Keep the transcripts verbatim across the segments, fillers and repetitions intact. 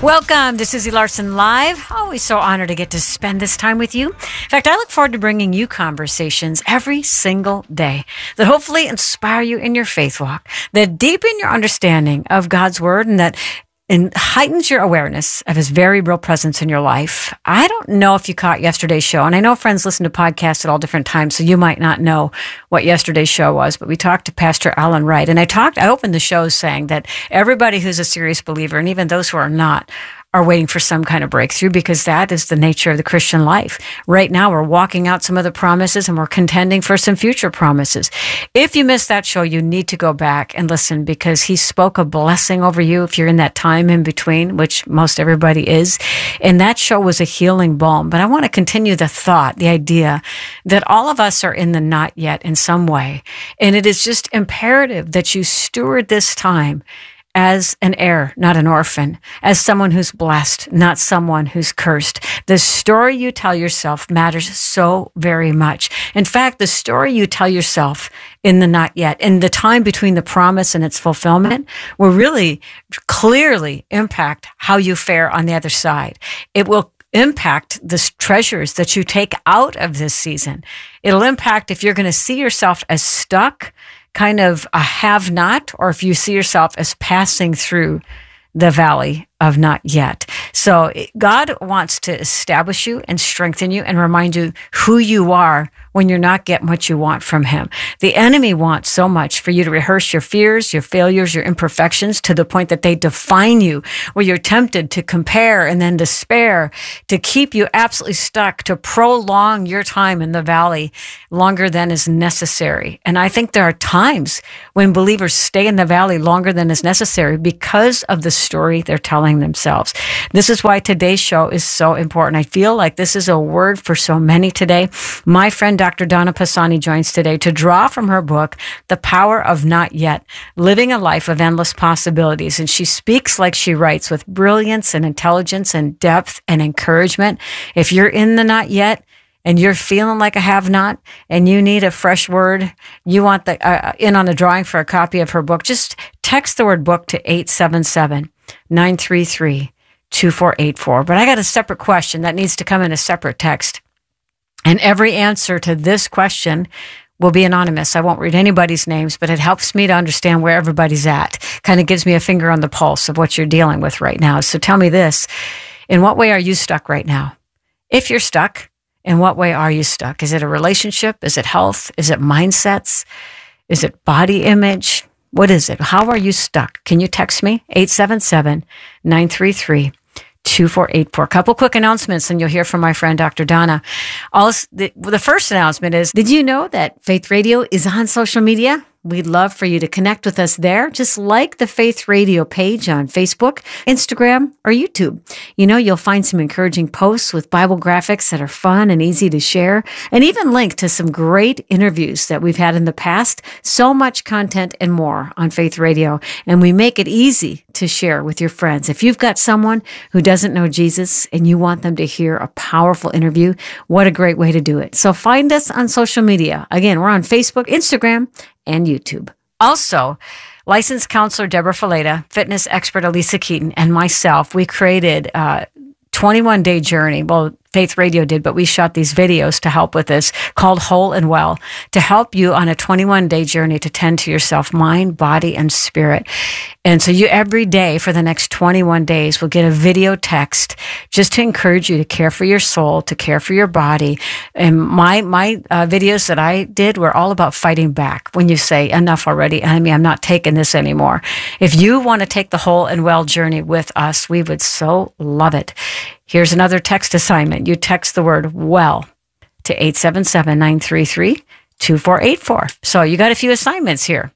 Welcome to Susie Larson Live. Always so honored to get to spend this time with you. In fact, I look forward to bringing you conversations every single day that hopefully inspire you in your faith walk, that deepen your understanding of God's Word, and that and heightens your awareness of His very real presence in your life. I don't know if you caught yesterday's show, and I know friends listen to podcasts at all different times, so you might not know what yesterday's show was, but we talked to Pastor Alan Wright, and I talked, I opened the show saying that everybody who's a serious believer, and even those who are not, are waiting for some kind of breakthrough, because that is the nature of the Christian life. Right now, we're walking out some of the promises and we're contending for some future promises. If you missed that show, you need to go back and listen, because he spoke a blessing over you if you're in that time in between, which most everybody is. And that show was a healing balm. But I want to continue the thought, the idea that all of us are in the not yet in some way. And it is just imperative that you steward this time as an heir, not an orphan, as someone who's blessed, not someone who's cursed. The story you tell yourself matters so very much. In fact, the story you tell yourself in the not yet, in the time between the promise and its fulfillment, will really clearly impact how you fare on the other side. It will impact the treasures that you take out of this season. It'll impact if you're going to see yourself as stuck, kind of a have-not, or if you see yourself as passing through the valley of not yet. So God wants to establish you and strengthen you and remind you who you are when you're not getting what you want from Him. The enemy wants so much for you to rehearse your fears, your failures, your imperfections to the point that they define you, where you're tempted to compare and then despair, to keep you absolutely stuck, to prolong your time in the valley longer than is necessary. And I think there are times when believers stay in the valley longer than is necessary because of the story they're telling themselves. This is why today's show is so important. I feel like this is a word for so many today. My friend Doctor Donna Pisani joins today to draw from her book, The Power of Not Yet, Living a Life of Endless Possibilities. And she speaks like she writes, with brilliance and intelligence and depth and encouragement. If you're in the not yet, and you're feeling like a have-not, and you need a fresh word, you want the uh, in on the drawing for a copy of her book, just text the word book to eight seven seven, nine three three, two four eight four. But I got a separate question that needs to come in a separate text. And every answer to this question will be anonymous. I won't read anybody's names, but it helps me to understand where everybody's at. Kind of gives me a finger on the pulse of what you're dealing with right now. So tell me this, in what way are you stuck right now? If you're stuck, in what way are you stuck? Is it a relationship? Is it health? Is it mindsets? Is it body image? What is it? How are you stuck? Can you text me? eight seven seven, nine three three, two four eight four. A couple quick announcements, and you'll hear from my friend Doctor Donna. Also, the, the first announcement is, did you know that Faith Radio is on social media? We'd love for you to connect with us there. Just like the Faith Radio page on Facebook, Instagram, or YouTube. You know, you'll find some encouraging posts with Bible graphics that are fun and easy to share, and even link to some great interviews that we've had in the past. So much content and more on Faith Radio, and we make it easy to share with your friends. If you've got someone who doesn't know Jesus and you want them to hear a powerful interview, what a great way to do it. So find us on social media. Again, we're on Facebook, Instagram, and YouTube. Also, licensed counselor Deborah Fileta, fitness expert Elisa Keaton, and myself, we created a twenty-one day journey. Well, Faith Radio did, but we shot these videos to help with this, called Whole and Well, to help you on a twenty-one day journey to tend to yourself, mind, body, and spirit. And so you every day for the next twenty-one days will get a video text just to encourage you to care for your soul, to care for your body. And my my uh, videos that I did were all about fighting back when you say, enough already, enemy, I'm not taking this anymore. If you want to take the Whole and Well journey with us, we would so love it. Here's another text assignment. You text the word well to eight seven seven, nine three three, two four eight four. So you got a few assignments here.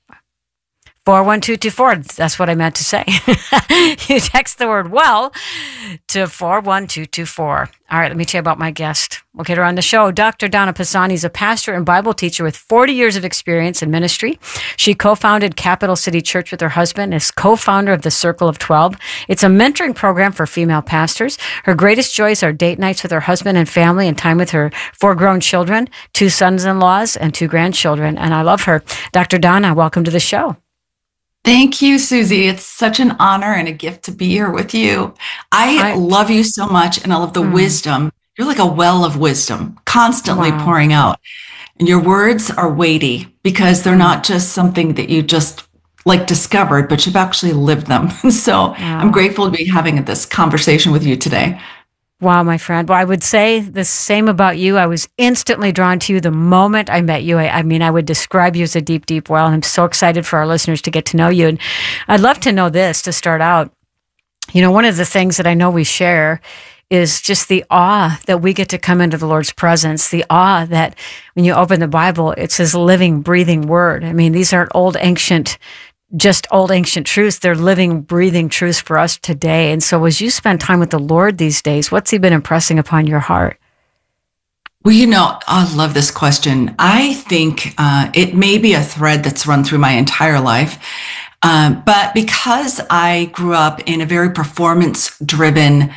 four one two two four, that's what I meant to say. You text the word well to four one two two four. All right, let me tell you about my guest. We'll get her on the show. Doctor Donna Pisani is a pastor and Bible teacher with forty years of experience in ministry. She co-founded Capital City Church with her husband, is co-founder of the Circle of twelve. It's a mentoring program for female pastors. Her greatest joys are date nights with her husband and family and time with her four grown children, two sons-in-laws, and two grandchildren. And I love her. Doctor Donna, welcome to the show. Thank you, Susie. It's such an honor and a gift to be here with you. I I, love you so much, and I love the mm, wisdom. You're like a well of wisdom, constantly wow. pouring out. And your words are weighty because they're Mm, not just something that you just like discovered, but you've actually lived them. So I'm wow. grateful to be having this conversation with you today. Wow, my friend. Well, I would say the same about you. I was instantly drawn to you the moment I met you. I, I mean, I would describe you as a deep, deep well. And I'm so excited for our listeners to get to know you. And I'd love to know this to start out. You know, one of the things that I know we share is just the awe that we get to come into the Lord's presence, the awe that when you open the Bible, it's his living, breathing word. I mean, these aren't old, ancient, just old, ancient truths. They're living, breathing truths for us today. And so as you spend time with the Lord these days, what's he been impressing upon your heart? Well, you know, I love this question. I think uh, it may be a thread that's run through my entire life. Um, but because I grew up in a very performance driven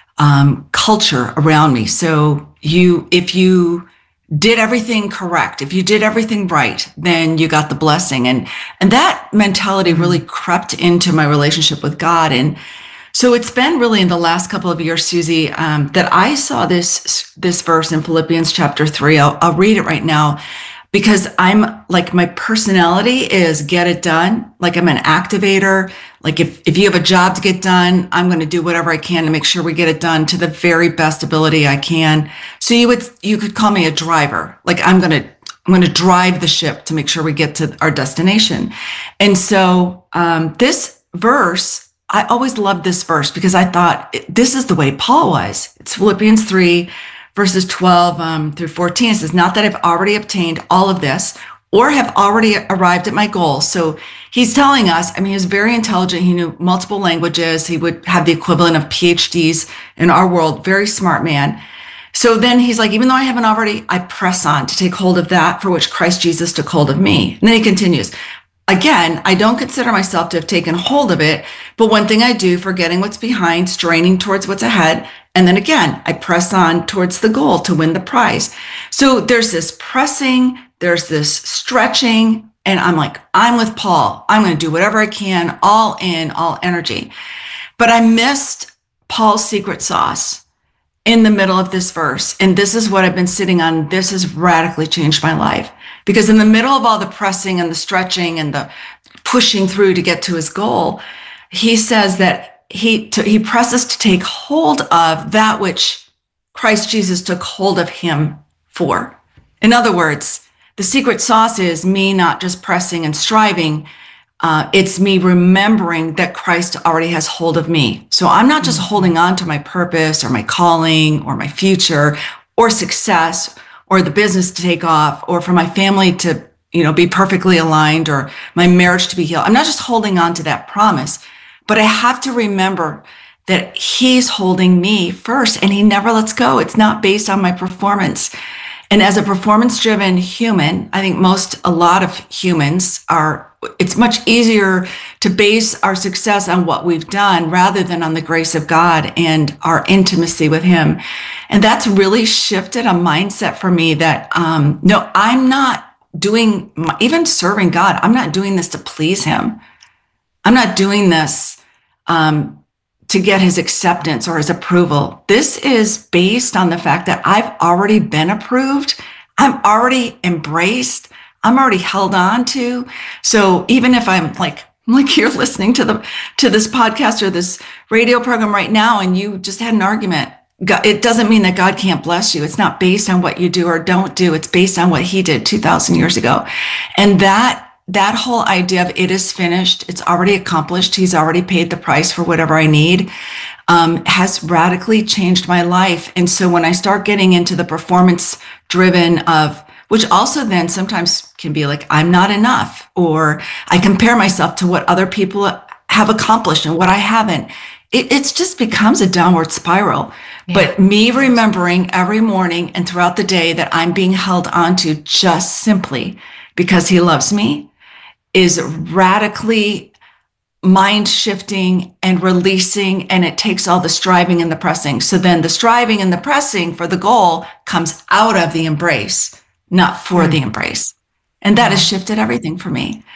um, culture around me, so you, if you did everything correct, if you did everything right, then you got the blessing. And, and that mentality really Mm, crept into my relationship with God. And so it's been really in the last couple of years, Susie, um, that I saw this this verse in Philippians chapter three. I'll, I'll read it right now because I'm like my personality is get it done. Like I'm an activator. Like if if you have a job to get done, I'm going to do whatever I can to make sure we get it done to the very best ability I can. So you would you could call me a driver. Like I'm going to I'm going to drive the ship to make sure we get to our destination. And so um, this verse. I always loved this verse because I thought this is the way Paul was. It's Philippians three, verses twelve um, through fourteen. It says, not that I've already obtained all of this or have already arrived at my goal. So he's telling us, I mean, he was very intelligent. He knew multiple languages. He would have the equivalent of P H Ds in our world, very smart man. So then he's like, even though I haven't already, I press on to take hold of that for which Christ Jesus took hold of me. And then he continues, again, I don't consider myself to have taken hold of it, but one thing I do, forgetting what's behind, straining towards what's ahead. And then again, I press on towards the goal to win the prize. So there's this pressing, there's this stretching, and I'm like, I'm with Paul. I'm going to do whatever I can, all in, all energy. But I missed Paul's secret sauce in the middle of this verse. And this is what I've been sitting on. This has radically changed my life. Because in the middle of all the pressing and the stretching and the pushing through to get to his goal, he says that he, to, he presses to take hold of that which Christ Jesus took hold of him for. In other words, the secret sauce is me not just pressing and striving. Uh, it's me remembering that Christ already has hold of me. So I'm not just holding on to my purpose or my calling or my future or success or the business to take off or for my family to, you know, be perfectly aligned or my marriage to be healed. I'm not just holding on to that promise, but I have to remember that he's holding me first and he never lets go. It's not based on my performance. And as a performance driven human, I think most, a lot of humans are, it's much easier to base our success on what we've done rather than on the grace of God and our intimacy with him. And that's really shifted a mindset for me that, um, no, I'm not doing, even serving God, I'm not doing this to please him. I'm not doing this, um, to get his acceptance or his approval. This is based on the fact that I've already been approved. I'm already embraced. I'm already held on to. So even if I'm like, like you're listening to the, to this podcast or this radio program right now, and you just had an argument, God, it doesn't mean that God can't bless you. It's not based on what you do or don't do. It's based on what he did two thousand years ago. And that That whole idea of it is finished, it's already accomplished, he's already paid the price for whatever I need, um, has radically changed my life. And so when I start getting into the performance driven of, which also then sometimes can be like, I'm not enough, or I compare myself to what other people have accomplished and what I haven't, it it's just becomes a downward spiral. Yeah. But me remembering every morning and throughout the day that I'm being held onto just simply because he loves me is radically mind shifting and releasing, and it takes all the striving and the pressing. So then the striving and the pressing for the goal comes out of the embrace, not for mm. the embrace. And that yeah. has shifted everything for me.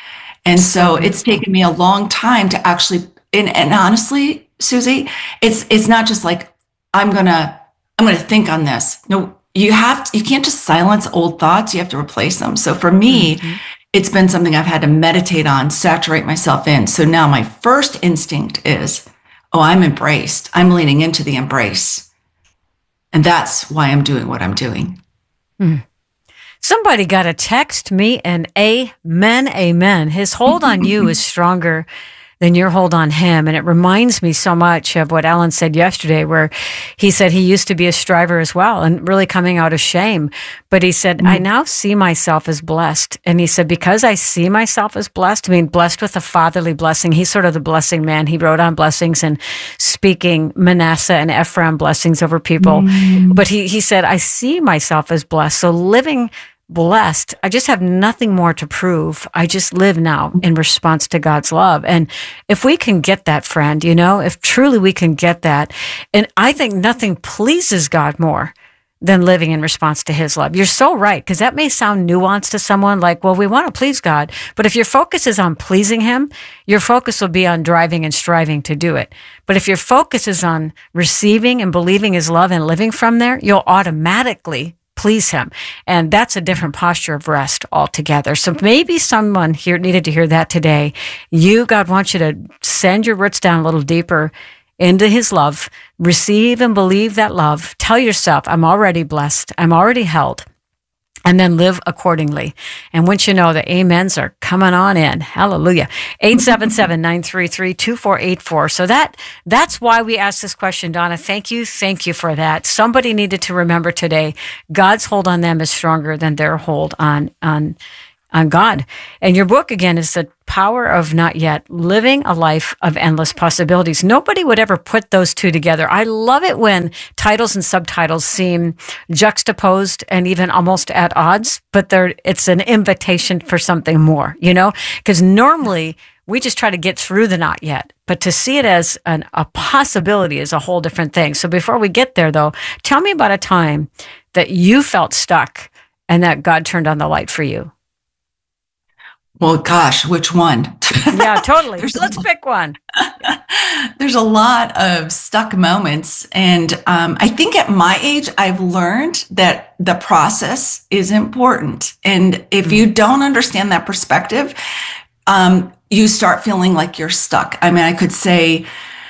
And so it's taken me a long time to actually, and, and honestly, Susie, it's it's not just like I'm gonna I'm gonna think on this. No, you have to, you can't just silence old thoughts. You have to replace them. So for me, mm-hmm. it's been something I've had to meditate on, saturate myself in. So now my first instinct is, oh, I'm embraced. I'm leaning into the embrace. And that's why I'm doing what I'm doing. Mm. Somebody got to text me an amen, amen. His hold on you is stronger than your hold on him. And it reminds me so much of what Alan said yesterday, where he said he used to be a striver as well and really coming out of shame. But he said, mm-hmm. I now see myself as blessed. And he said, because I see myself as blessed, I mean, blessed with a fatherly blessing. He's sort of the blessing man. He wrote on blessings and speaking Manasseh and Ephraim blessings over people. Mm-hmm. But he, he said, I see myself as blessed. So living blessed, I just have nothing more to prove. I just live now in response to God's love. And if we can get that, friend, you know, if truly we can get that, and I think nothing pleases God more than living in response to his love. You're so right, because that may sound nuanced to someone like, well, we want to please God. But if your focus is on pleasing him, your focus will be on driving and striving to do it. But if your focus is on receiving and believing his love and living from there, you'll automatically please him. And that's a different posture of rest altogether. So maybe someone here needed to hear that today. You, God wants you to send your roots down a little deeper into his love, receive and believe that love. Tell yourself, I'm already blessed. I'm already held. And then live accordingly. And once you know, the amens are coming on in. Hallelujah. eight seven seven, nine three three, two four eight four. So that that's why we asked this question, Donna. Thank you. Thank you for that. Somebody needed to remember today, God's hold on them is stronger than their hold on on on God. And your book, again, is The Power of Not Yet, Living a Life of Endless Possibilities. Nobody would ever put those two together. I love it when titles and subtitles seem juxtaposed and even almost at odds, but they're, it's an invitation for something more, you know? Because normally we just try to get through the not yet, but to see it as an, a possibility is a whole different thing. So before we get there, though, tell me about a time that you felt stuck and that God turned on the light for you. Well, gosh, which one? Yeah, totally. Let's pick one. There's a lot of stuck moments. And um, I think at my age, I've learned that the process is important. And if you don't understand that perspective, um, you start feeling like you're stuck. I mean, I could say,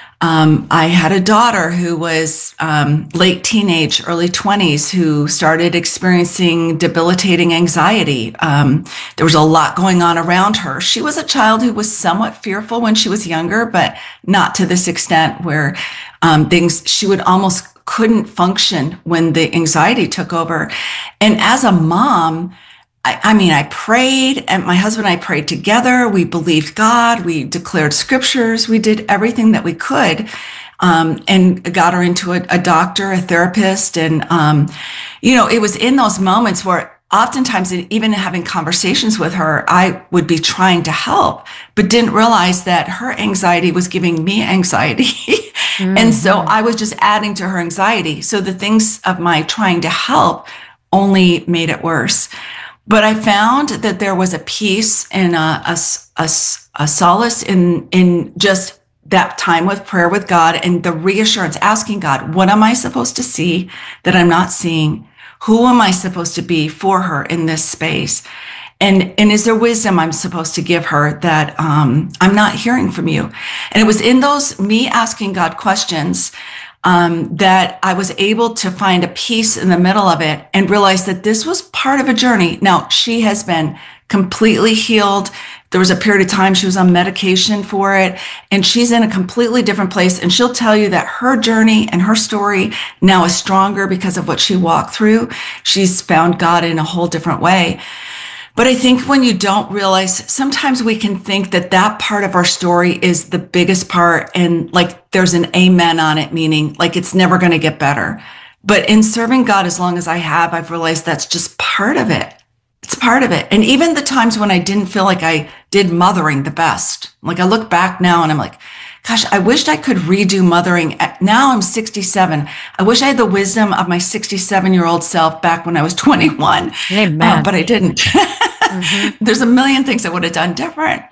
Um, I had a daughter who was um, late teenage, early twenties, who started experiencing debilitating anxiety. Um, there was a lot going on around her. She was a child who was somewhat fearful when she was younger, but not to this extent where um, things, she would almost couldn't function when the anxiety took over. And as a mom, I, I mean, I prayed, and my husband and I prayed together. We believed God. We declared scriptures. We did everything that we could, um, and got her into a, a doctor, a therapist. And, um, you know, it was in those moments where oftentimes, even having conversations with her, I would be trying to help, but didn't realize that her anxiety was giving me anxiety. Mm-hmm. And so I was just adding to her anxiety. So the things of my trying to help only made it worse. But I found that there was a peace and a, a, a, a solace in, in just that time with prayer with God and the reassurance, asking God, what am I supposed to see that I'm not seeing? Who am I supposed to be for her in this space? And, and is there wisdom I'm supposed to give her that um, I'm not hearing from you? And it was in those, me asking God questions, Um, that I was able to find a peace in the middle of it and realize that this was part of a journey. Now, she has been completely healed. There was a period of time she was on medication for it, and she's in a completely different place. And she'll tell you that her journey and her story now is stronger because of what she walked through. She's found God in a whole different way. But I think when you don't realize, sometimes we can think that that part of our story is the biggest part, and like there's an amen on it, meaning like it's never going to get better. But in serving God as long as I have, I've realized that's just part of it. It's part of it. And even the times when I didn't feel like I did mothering the best, like I look back now and I'm like, gosh, I wished I could redo mothering. Now I'm sixty-seven. I wish I had the wisdom of my sixty-seven-year-old self back when I was twenty-one. Amen. Uh, but I didn't. Mm-hmm. There's a million things I would have done different.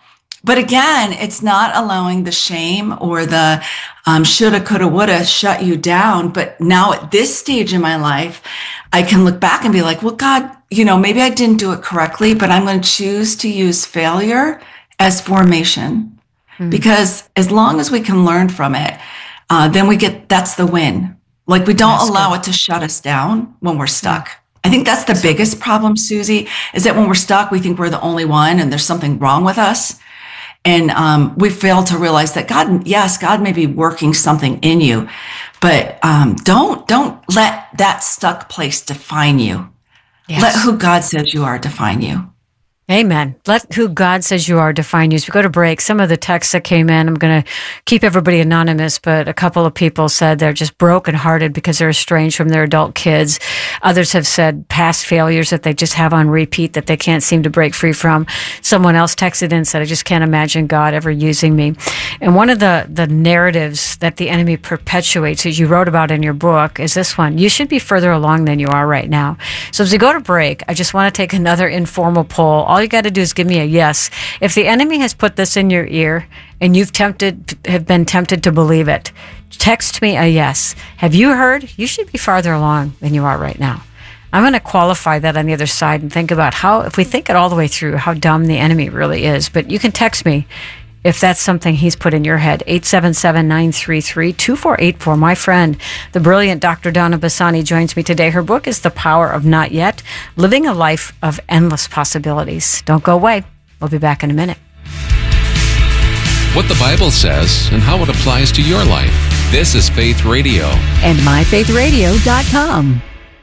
But again, it's not allowing the shame or the um, shoulda, coulda, woulda shut you down. But now at this stage in my life, I can look back and be like, well, God, you know, maybe I didn't do it correctly, but I'm going to choose to use failure as formation. Mm. Because as long as we can learn from it, uh, then we get, that's the win. Like we don't that's allow good. It to shut us down when we're stuck. I think that's the biggest problem, Susie, is that when we're stuck, we think we're the only one and there's something wrong with us. And um, we fail to realize that God, yes, God may be working something in you, but um, don't don't let that stuck place define you. Yes. Let who God says you are define you. Amen. Let who God says you are define you. As we go to break, some of the texts that came in, I'm going to keep everybody anonymous, but a couple of people said they're just brokenhearted because they're estranged from their adult kids. Others have said past failures that they just have on repeat that they can't seem to break free from. Someone else texted in and said, I just can't imagine God ever using me. And one of the, the narratives that the enemy perpetuates, as you wrote about in your book, is this one. You should be further along than you are right now. So as we go to break, I just want to take another informal poll. All you got to do is give me a yes. If the enemy has put this in your ear and you've tempted, have been tempted to believe it, text me a yes. Have you heard? You should be farther along than you are right now. I'm going to qualify that on the other side and think about how, if we think it all the way through, how dumb the enemy really is. But you can text me if that's something he's put in your head. eight seven seven, nine three three, two four eight four. My friend, the brilliant Doctor Donna Bassani, joins me today. Her book is The Power of Not Yet, Living a Life of Endless Possibilities. Don't go away. We'll be back in a minute. What the Bible says and how it applies to your life. This is Faith Radio. And my faith radio dot com.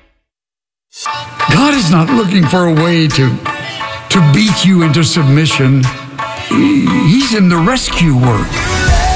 God is not looking for a way to, to beat you into submission. He's in the rescue work.